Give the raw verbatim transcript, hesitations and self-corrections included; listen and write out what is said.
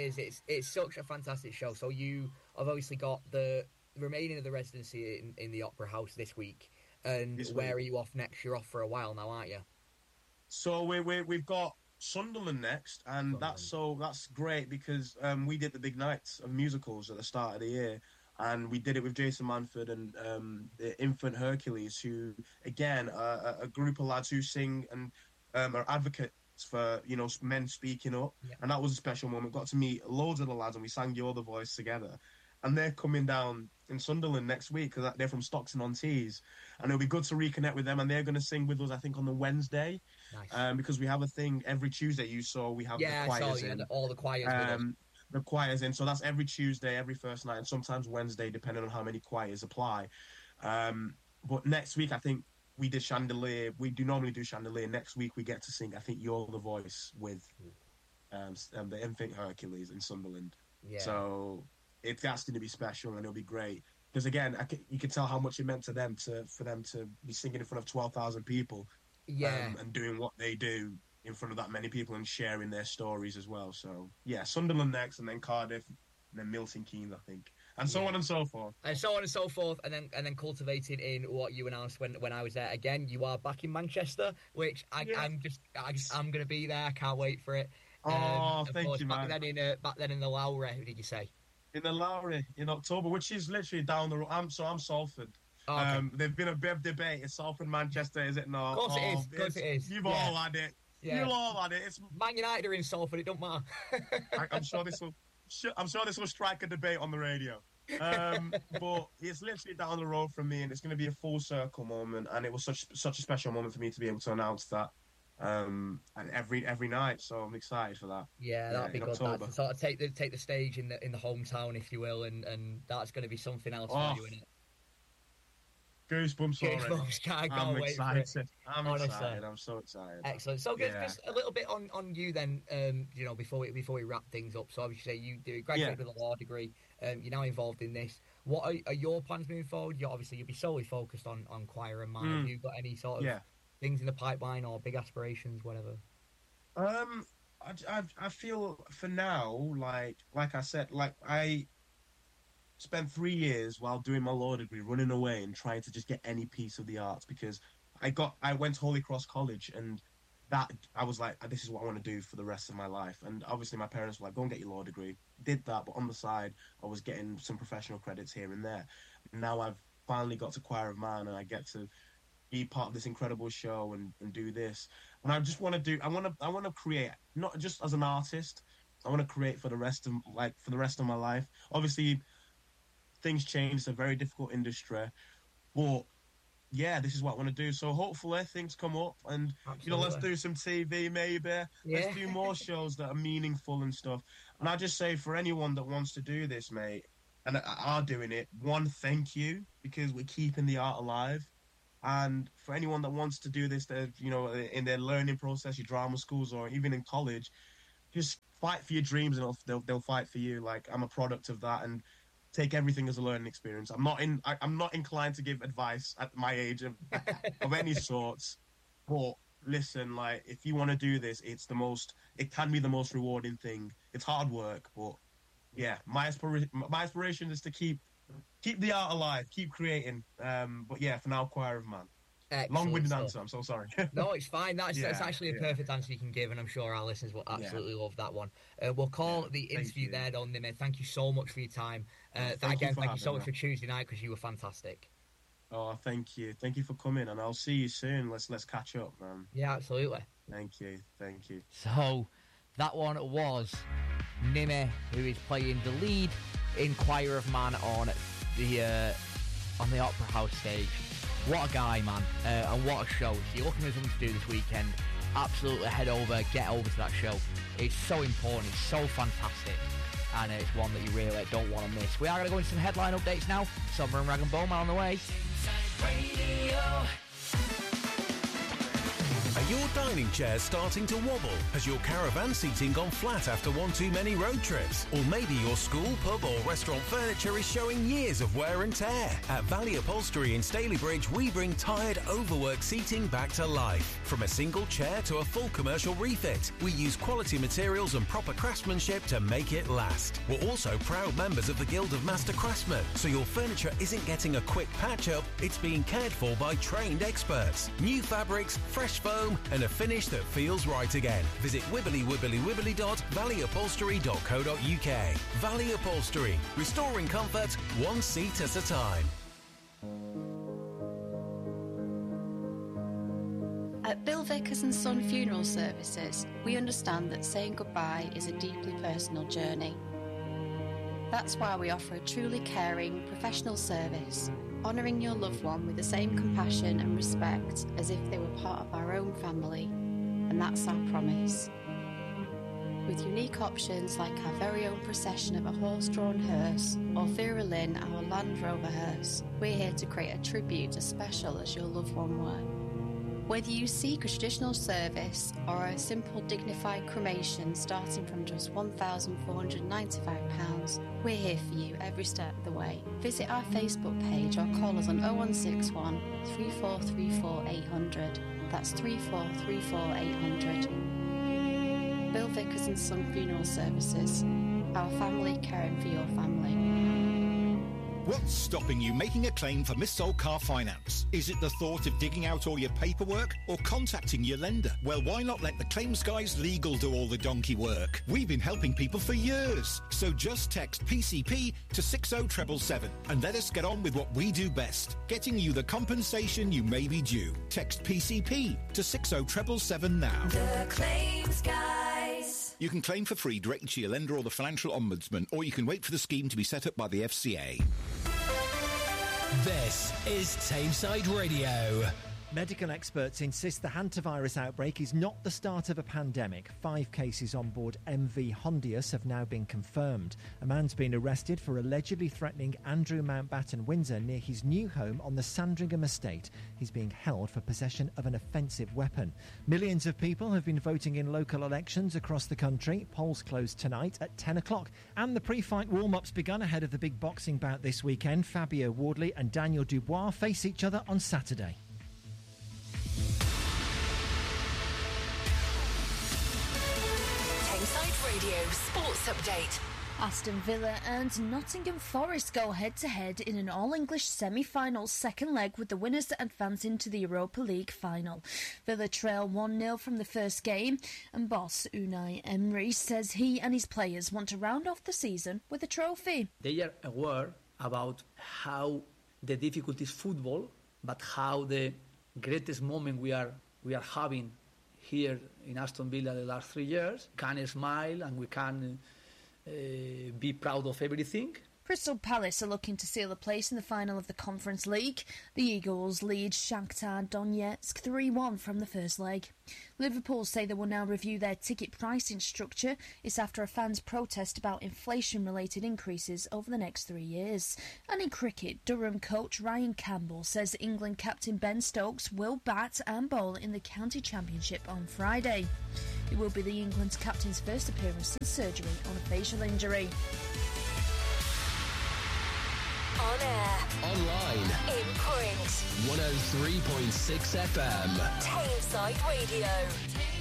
is. It's it's such a fantastic show. So you have obviously got the remaining of the residency in, in the Opera House this week. And This where week. are you off next? You're off for a while now, aren't you? So we we we've got Sunderland next, and Sunderland. that's so that's great because um, we did the big nights of musicals at the start of the year, and we did it with Jason Manford and um, the Infant Hercules, who again are a, a group of lads who sing and um, are advocates for you know men speaking up, Yeah. and that was a special moment. Got to meet loads of the lads, and we sang "You're the Voice" together. And they're coming down in Sunderland next week because they're from Stockton on Tees, and it'll be good to reconnect with them. And they're going to sing with us, I think, on the Wednesday, Nice. um, because we have a thing every Tuesday. You saw we have Yeah, the I saw choirs you in, had all the choirs with us. um, the choirs in. So that's every Tuesday, every first night, and sometimes Wednesday, depending on how many choirs apply. Um, but next week, I think we did Chandelier. We do normally do Chandelier. Next week, we get to sing. I think "You're the Voice" with um, um, the Infant Hercules in Sunderland. Yeah. So it's that's going to be special, and it'll be great because again, I can, you can tell how much it meant to them to for them to be singing in front of twelve thousand people, yeah. um, and doing what they do in front of that many people and sharing their stories as well. So yeah, Sunderland next, and then Cardiff, and then Milton Keynes, I think, and so Yeah. on and so forth. And so on and so forth, and then and then cultivating in what you announced when, when I was there. Again, you are back in Manchester, which I, Yeah. I'm just I just, I'm going to be there. I can't wait for it. Oh, of thank course, you, back man. Then in uh, back then in the Lowry, did you say? In the Lowry in October, which is literally down the road. I'm so I'm Salford. Oh, okay. Um, there's been a bit of debate. Is Salford Manchester? Is it not? Of course it Oh, is. Of course it's- it is. You've Yeah. all had it. Yeah. You've all had it. It's Man United are in Salford. It don't matter. I, I'm sure this will. I'm sure this will strike a debate on the radio. Um, but it's literally down the road from me, and it's going to be a full circle moment. And it was such such a special moment for me to be able to announce that. Um, and every every night, so I'm excited for that. Yeah, that'd be in good. October. That, to sort of take the take the stage in the in the hometown, if you will, and, and that's going to be something else Oh, for you, isn't it? Goosebumps already. Goosebumps, can't go I'm wait for it. excited. I'm Honestly. excited. I'm so excited. Excellent. So just, Yeah. just a little bit on, on you then, um, you know, before we before we wrap things up. So obviously you do graduate Yeah. with a law degree. Um, you're now involved in this. What are, are your plans moving forward? You're obviously you'll be solely focused on, on choir and man. Mm. Have you got any sort of Yeah. things in the pipeline or big aspirations, whatever? Um, I, I, I feel for now, like like I said, like I spent three years while doing my law degree running away and trying to just get any piece of the arts because I got I went to Holy Cross College and that I was like, this is what I want to do for the rest of my life. And obviously my parents were like, go and get your law degree. Did that, but on the side I was getting some professional credits here and there. Now I've finally got to Choir of Man and I get to be part of this incredible show and, and do this. And I just want to do I want to I want to create not just as an artist. I want to create for the rest of like for the rest of my life. Obviously things change. It's a very difficult industry, but yeah, this is what I want to do. So hopefully things come up, and Absolutely. you know, let's do some T V maybe. Yeah. Let's do more shows that are meaningful and stuff. And I just say for anyone that wants to do this, mate, and are doing it, one, thank you because we're keeping the art alive. And for anyone that wants to do this, that you know, in their learning process, your drama schools or even in college, just fight for your dreams, and they'll they'll, they'll fight for you. Like I'm a product of that, and take everything as a learning experience. I'm not in. I, I'm not inclined to give advice at my age of, of any sorts. But listen, like if you want to do this, it's the most. It can be the most rewarding thing. It's hard work, but yeah, my aspiration. My aspiration is to keep keep the art alive, keep creating. Um, but yeah, for now, Choir of Man. Excellent Long-winded stuff. answer. I'm so sorry. No, it's fine. That's, Yeah, that's actually a yeah. perfect answer you can give, and I'm sure our listeners will absolutely love that one. Uh, we'll call Yeah, the thank interview you. there, Don Nimmy. Thank you so much for your time. Uh, thank you again, for thank you so having much me. for Tuesday night because you were fantastic. Oh, thank you, thank you for coming, and I'll see you soon. Let's let's catch up, man. Yeah, absolutely. Thank you, thank you. So, that one was Nimmy, who is playing the lead in Choir of Man on the uh, on the Opera House stage. What a guy, man, uh, and what a show. If you're looking for something to do this weekend, absolutely head over, get over to that show. It's so important, it's so fantastic, and it's one that you really don't want to miss. We are going to go into some headline updates now. Summer and Rag and Bowman on the way. Radio. Are Are your dining chairs starting to wobble? Has your caravan seating gone flat after one too many road trips? Or maybe your school, pub or restaurant furniture is showing years of wear and tear? At Valley Upholstery in Stalybridge, we bring tired, overworked seating back to life. From a single chair to a full commercial refit, we use quality materials and proper craftsmanship to make it last. We're also proud members of the Guild of Master Craftsmen, so your furniture isn't getting a quick patch-up, it's being cared for by trained experts. New fabrics, fresh foam, and a finish that feels right again. Visit wibbly wibbly wibbly dot valley upholstery dot co dot uk. Valley Upholstery, restoring comfort one seat at a time. At Bill Vickers and Son Funeral Services, we understand that saying goodbye is a deeply personal journey. That's why we offer a truly caring, professional service, honouring your loved one with the same compassion and respect as if they were part of our own family, and that's our promise. With unique options like our very own procession of a horse-drawn hearse or Vera Lynn, our Land Rover hearse, we're here to create a tribute as special as your loved one were. Whether you seek a traditional service or a simple dignified cremation starting from just one thousand four hundred ninety-five pounds, we're here for you every step of the way. Visit our Facebook page or call us on oh one six one, three four three four, eight hundred. That's three four three four, eight hundred. Bill Vickers and Son Funeral Services. Our family caring for your family. What's stopping you making a claim for missold car finance? Is it the thought of digging out all your paperwork or contacting your lender? Well, why not let the Claims Guys Legal do all the donkey work? We've been helping people for years. So just text P C P to six oh seven seven and let us get on with what we do best, getting you the compensation you may be due. Text P C P to six oh seven seven now. The Claims Guys. You can claim for free directly to your lender or the Financial Ombudsman, or you can wait for the scheme to be set up by the F C A. This is Tameside Radio. Medical experts insist the hantavirus outbreak is not the start of a pandemic. Five cases on board M V Hondius have now been confirmed. A man's been arrested for allegedly threatening Andrew Mountbatten Windsor near his new home on the Sandringham estate. He's being held for possession of an offensive weapon. Millions of people have been voting in local elections across the country. Polls close tonight at ten o'clock. And the pre-fight warm-ups begun ahead of the big boxing bout this weekend. Fabio Wardley and Daniel Dubois face each other on Saturday. Tameside Radio Sports Update. Aston Villa and Nottingham Forest go head-to-head in an all-English semi-final second leg with the winners that advance into the Europa League final. Villa trail one nil from the first game, and boss Unai Emery says he and his players want to round off the season with a trophy. They are aware about how the difficult is football, but how the greatest moment we are we are having here in Aston Villa the last three years can smile and we can uh, be proud of everything. Crystal Palace are looking to seal a place in the final of the Conference League. The Eagles lead Shakhtar Donetsk three one from the first leg. Liverpool say they will now review their ticket pricing structure. It's after a fan's protest about inflation-related increases over the next three years. And in cricket, Durham coach Ryan Campbell says England captain Ben Stokes will bat and bowl in the county championship on Friday. It will be the England's captain's first appearance since surgery on a facial injury. On air. Online. In print. one oh three point six F M. Tameside Radio.